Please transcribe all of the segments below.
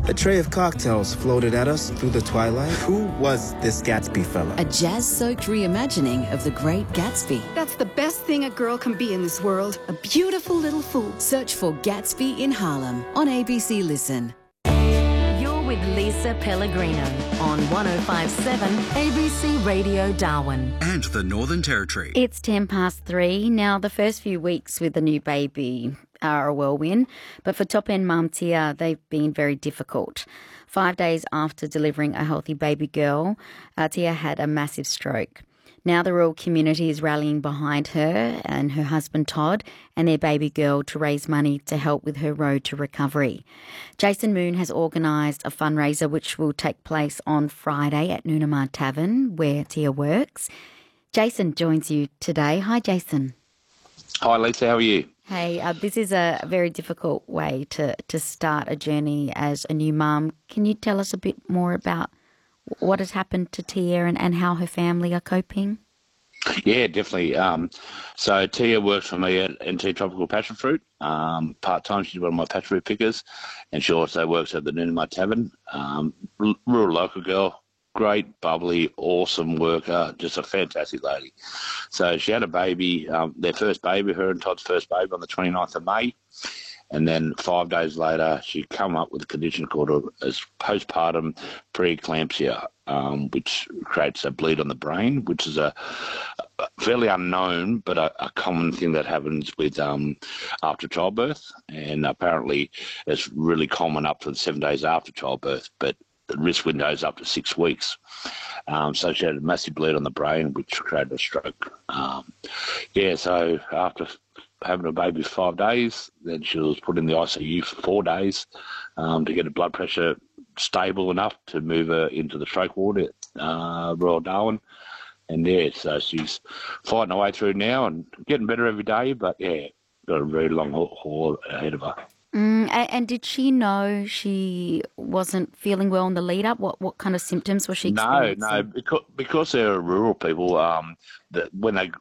A tray of cocktails floated at us through the twilight. Who was this Gatsby fella? A jazz-soaked reimagining of The Great Gatsby. That's the best thing a girl can be in this world. A beautiful little fool. Search for Gatsby in Harlem on ABC Listen. You're with Lisa Pellegrino on 105.7 ABC Radio Darwin. And the Northern Territory. It's 3:10. Now, the first few weeks with the new baby are a whirlwind, but for top-end mum Tia, they've been very difficult. 5 days after delivering a healthy baby girl, Tia had a massive stroke. Now the rural community is rallying behind her and her husband Todd and their baby girl to raise money to help with her road to recovery. Jason Moon has organised a fundraiser which will take place on Friday at Noonamar Tavern, where Tia works. Jason joins you today. Hi, Jason. Hi, Lisa. How are you? Hey, this is a very difficult way to start a journey as a new mum. Can you tell us a bit more about what has happened to Tia and how her family are coping? Yeah, definitely. So Tia works for me at NT Tropical Passion Fruit. Part-time, she's one of my passion fruit pickers, and she also works at the Noonamar Tavern. Rural local girl, great, bubbly, awesome worker, just a fantastic lady. So she had a baby, their first baby, her and Todd's first baby on the 29th of May. And then 5 days later, she come up with a condition called as postpartum preeclampsia, which creates a bleed on the brain, which is a fairly unknown but a common thing that happens with after childbirth. And apparently it's really common up to 7 days after childbirth, but the risk window is up to 6 weeks. So she had a massive bleed on the brain, which created a stroke. So after having a baby for 5 days, then she was put in the ICU for 4 days to get her blood pressure stable enough to move her into the stroke ward at Royal Darwin. And so she's fighting her way through now and getting better every day, but got a very long haul ahead of her. And did she know she wasn't feeling well in the lead up? What kind of symptoms was she experiencing? No, because they're rural people, when they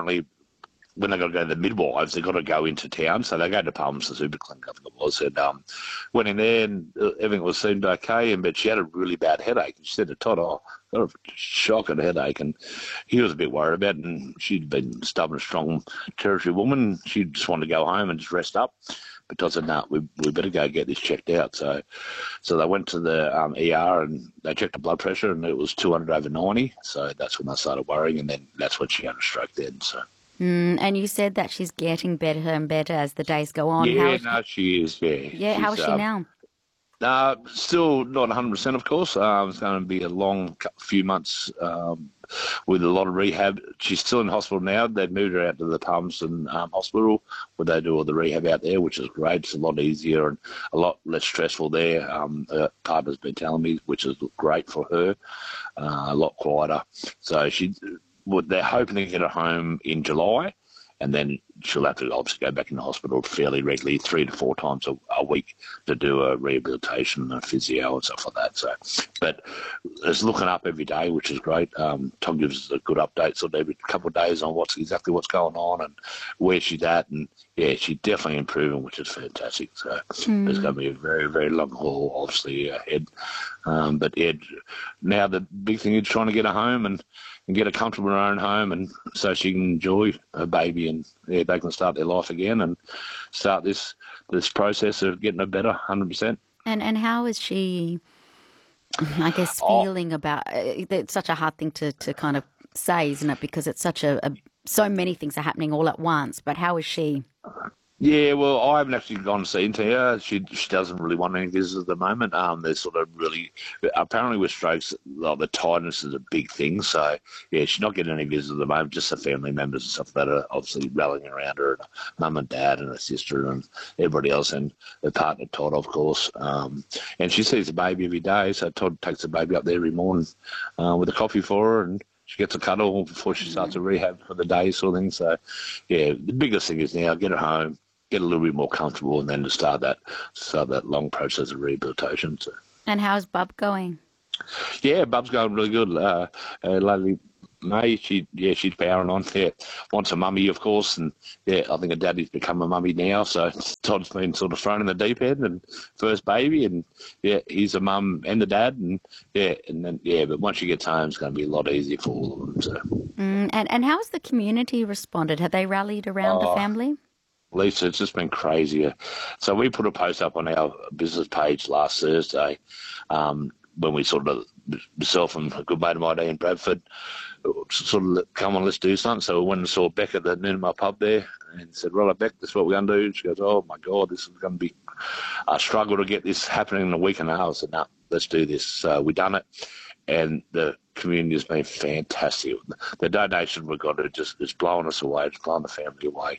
got to go to the midwives, they've got to go into town. So they go to Palms, the super clinic, I think it was, and went in there and everything seemed okay, but she had a really bad headache. And she said to Todd, got a shocking headache, and he was a bit worried about it, and she'd been stubborn, strong territory woman. She just wanted to go home and just rest up. But Todd said, no, we better go get this checked out. So they went to the ER and they checked the blood pressure, and it was 200/90. So that's when they started worrying, and then that's when she had a stroke then, so. And you said that she's getting better and better as the days go on. She is, yeah. Yeah, how is she now? Still not 100%, of course. It's going to be a long few months with a lot of rehab. She's still in hospital now. They've moved her out to the Palmerston Hospital where they do all the rehab out there, which is great. It's a lot easier and a lot less stressful there. Her partner's been telling me, which is great for her, a lot quieter. So they're hoping to get her home in July, and then she'll have to obviously go back in the hospital fairly regularly, 3 to 4 times a week to do a rehabilitation and a physio and stuff like that. So, but it's looking up every day, which is great. Tom gives us a good update sort of every couple of days on what's going on and where she's at. And, she's definitely improving, which is fantastic. So there's going to be a very, very long haul, obviously, ahead. But now the big thing is trying to get her home and get her comfortable in her own home, and so she can enjoy her baby, and they can start their life again and start this process of getting her better, 100%. And how is she, I guess, feeling about it's such a hard thing to kind of say, isn't it? Because it's such so many things are happening all at once. But how is she? Yeah, well, I haven't actually gone to see her. She doesn't really want any visitors at the moment. They're sort of really, apparently with strokes, the tiredness is a big thing. So, she's not getting any visitors at the moment, just the family members and stuff that are obviously rallying around her, and mum and dad and her sister and everybody else, and her partner Todd, of course. And she sees the baby every day, so Todd takes the baby up there every morning with a coffee for her, and she gets a cuddle before she starts a rehab for the day sort of thing. So, the biggest thing is now get her home, get a little bit more comfortable, and then to start that long process of rehabilitation. So. And how's Bub going? Yeah, Bub's going really good. Lately, May, she's powering on. Yeah, wants a mummy, of course, and yeah, I think her daddy's become a mummy now. So Todd's been sort of thrown in the deep end, and first baby, and yeah, he's a mum and the dad, and yeah, and then yeah, but once she gets home, it's going to be a lot easier for all of them. So, and how has the community responded? Have they rallied around the family? Lisa, it's just been crazier. So we put a post up on our business page last Thursday, when we sort of, myself and a good mate of mine, Ian Bradford, sort of, come on, let's do something. So we went and saw Beck at the Noonamah pub there and said, right, Beck, this is what we're going to do. She goes, oh, my God, this is going to be a struggle to get this happening in a week and a half. I said, no, let's do this. So we done it, and the community has been fantastic. The donation we got, it's blowing us away. It's blowing the family away.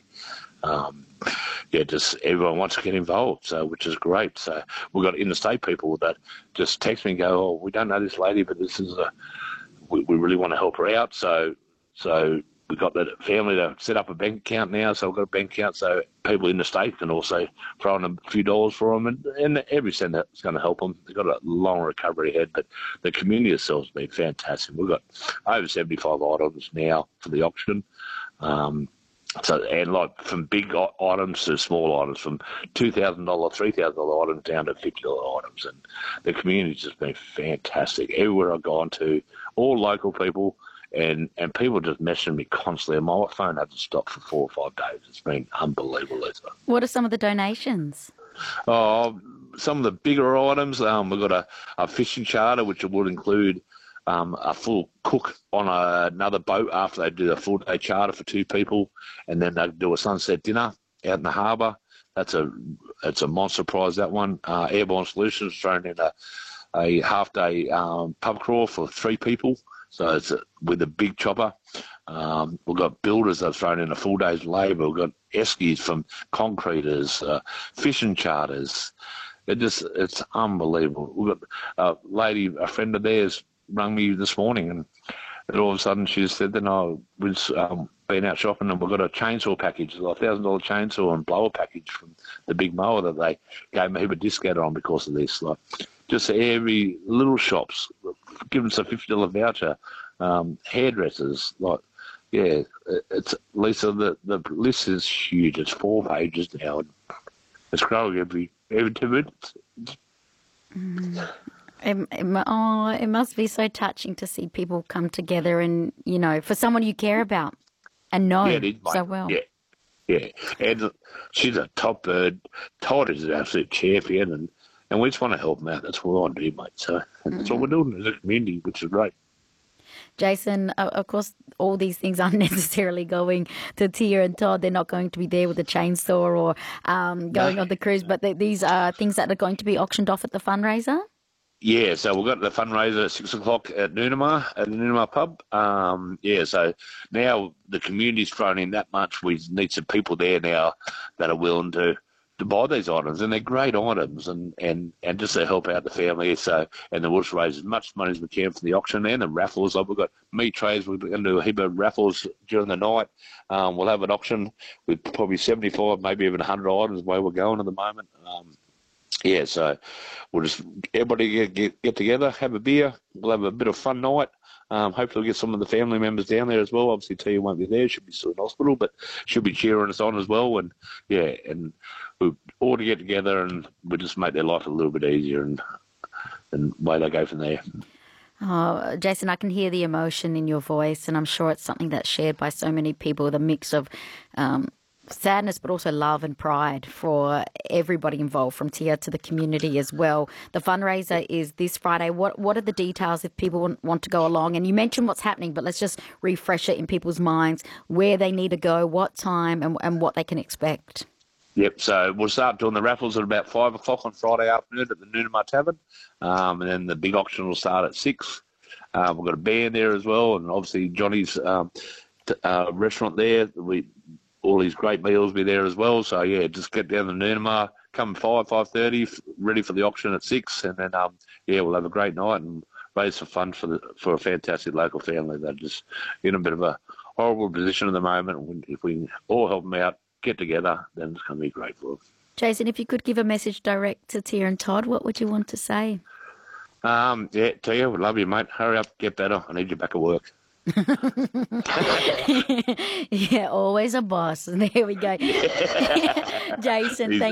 Just everyone wants to get involved, so which is great. So we've got interstate people that just text me and go, oh, we don't know this lady, but this is we really want to help her out. So we've got the family to set up a bank account now, so we've got a bank account so people in the state can also throw in a few dollars for them, and every cent that's going to help them. They've got a long recovery ahead, but the community itself has been fantastic. We've got over 75 items now for the auction. And like from big items to small items, from $2,000, $3,000 items down to $50 items, and the community's just been fantastic. Everywhere I've gone to, all local people, and people just messaging me constantly. And my phone hasn't stopped for 4 or 5 days. It's been unbelievable, Lisa. What are some of the donations? Some of the bigger items, we've got a fishing charter, which would include a full cook on another boat after they do a full-day charter for 2 people, and then they do a sunset dinner out in the harbour. It's a monster prize, that one. Airborne Solutions thrown in a half-day pub crawl for 3 people, so it's with a big chopper. We've got builders that have thrown in a full day's labour. We've got eskies from concreters, fishing charters. It's unbelievable. We've got a friend of theirs rang me this morning, and all of a sudden she said that I was been out shopping, and we've got a chainsaw package, a $1,000 chainsaw and blower package from the big mower that they gave me a heap of discount on because of this. Like, just every little shops giving us a $50 voucher, hairdressers, like, yeah, it's Lisa. The list is huge. It's 4 pages now, and it's growing every 2 minutes. It must be so touching to see people come together, and for someone you care about and know so well. Yeah, and she's a top bird. Todd is an absolute champion, and we just want to help them out. That's what we want to do, mate. So that's what we're doing as a community, which is great. Jason, of course, all these things aren't necessarily going to Tia and Todd. They're not going to be there with a chainsaw or going on the cruise, but these are things that are going to be auctioned off at the fundraiser? Yeah, so we've got the fundraiser at 6 o'clock at Noonamah, at the Noonamah pub. So now the community's thrown in that much. We need some people there now that are willing to buy these items, and they're great items, and just to help out the family. So, and then we'll just raise as much money as we can for the auction and the raffles. Like, we've got meat trays. We're going to do a heap of raffles during the night. We'll have an auction with probably 75, maybe even 100 items the way we're going at the moment. So we'll just everybody get together, have a beer. We'll have a bit of fun night. Hopefully we'll get some of the family members down there as well. Obviously Tia won't be there. She'll be still in hospital, but she'll be cheering us on as well. And we'll all to get together, and we'll just make their life a little bit easier, and way they go from there. Oh, Jason, I can hear the emotion in your voice, and I'm sure it's something that's shared by so many people, the mix of sadness, but also love and pride for everybody involved, from Tia to the community as well. The fundraiser is this Friday. What are the details if people want to go along? And you mentioned what's happening, but let's just refresh it in people's minds, where they need to go, what time, and what they can expect. Yep, so we'll start doing the raffles at about 5 o'clock on Friday afternoon at the Noonamah Tavern, and then the big auction will start at 6. We've got a band there as well, and obviously Johnny's restaurant there. All these great meals will be there as well. So, just get down to Noonamah, come 5:30, ready for the auction at 6, and then, we'll have a great night and raise some funds for a fantastic local family that are just in a bit of a horrible position at the moment. If we can all help them out, get together, then it's going to be great for them. Jason, if you could give a message direct to Tia and Todd, what would you want to say? Tia, we love you, mate. Hurry up, get better. I need you back at work. Yeah, always a boss. There we go. Jason, He's thank